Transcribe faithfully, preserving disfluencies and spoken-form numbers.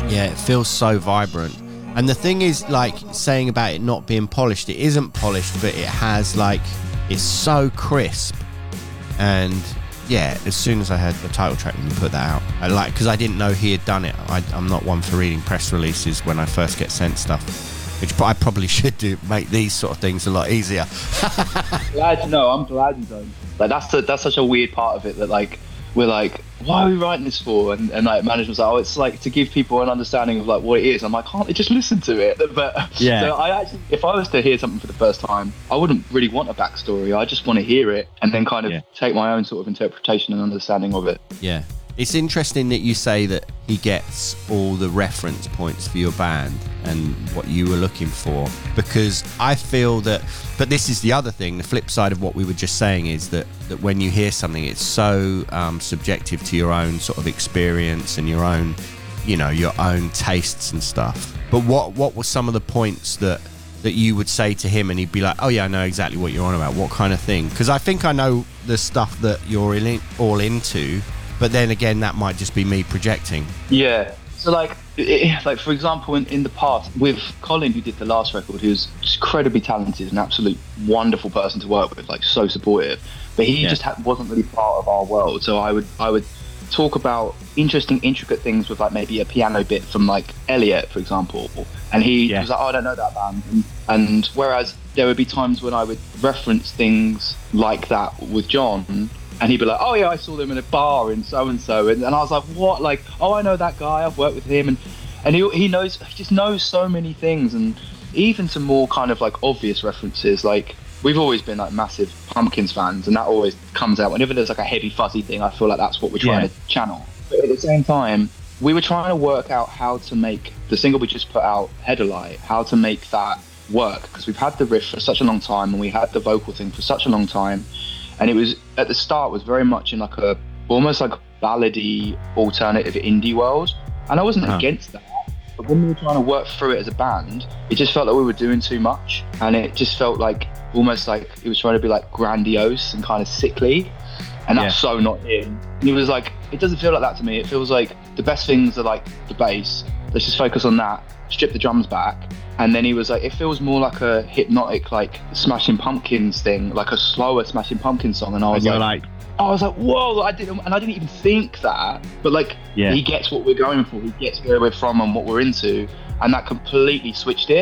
Yeah, it feels so vibrant. And the thing is, like, saying about it not being polished, it isn't polished, but it has, like, it's so crisp. And yeah, as soon as I heard the title track when you put that out, I like, because I didn't know he had done it. I, I'm not one for reading press releases when I first get sent stuff, which I probably should do, make these sort of things a lot easier. Glad to know. I'm glad you don't. Like, that's the, that's such a weird part of it, that like we're like, why are we writing this for? And, and like management's like, oh, it's like to give people an understanding of like what it is. I'm like, can't they just listen to it? But yeah, so I actually, if I was to hear something for the first time, I wouldn't really want a backstory. I just want to hear it and then kind of yeah. take my own sort of interpretation and understanding of it. Yeah. It's interesting that you say that he gets all the reference points for your band and what you were looking for, because I feel that, but this is the other thing, the flip side of what we were just saying is that, that when you hear something, it's so um, subjective to your own sort of experience and your own, you know, your own tastes and stuff. But what, what were some of the points that, that you would say to him and he'd be like, oh yeah, I know exactly what you're on about? What kind of thing? Because I think I know the stuff that you're in, all into, but then again, that might just be me projecting. Yeah. So like, it, like for example, in, in the past with Colin, who did the last record, who's incredibly talented, an absolute wonderful person to work with, like so supportive. But he yeah. just ha- wasn't really part of our world. So I would, I would talk about interesting, intricate things with like maybe a piano bit from like Elliot, for example. And he yeah. was like, oh, I don't know that band. And, and whereas there would be times when I would reference things like that with John. And he'd be like, oh yeah, I saw them in a bar in so-and-so. And, and I was like, what? Like, oh, I know that guy. I've worked with him. And, and he he knows, he just knows so many things. And even to more kind of like obvious references, like we've always been like massive Pumpkins fans. And that always comes out whenever there's like a heavy fuzzy thing. I feel like that's what we're trying yeah. to channel. But at the same time, we were trying to work out how to make the single we just put out, Headlight, how to make that work. Because we've had the riff for such a long time and we had the vocal thing for such a long time. And it was, at the start, was very much in like a, almost like ballady, alternative indie world. And I wasn't huh. against that. But when we were trying to work through it as a band, it just felt like we were doing too much. And it just felt like, almost like it was trying to be like grandiose and kind of sickly. And that's yeah. so not him. And he was like, it doesn't feel like that to me. It feels like the best things are like the bass. Let's just focus on that. Strip the drums back. And then he was like, it feels more like a hypnotic, like Smashing Pumpkins thing, like a slower Smashing Pumpkins song. And I was and like, like, I was like, whoa! I didn't, and I didn't even think that. But like, yeah. he gets what we're going for. He gets where we're from and what we're into, and that completely switched it.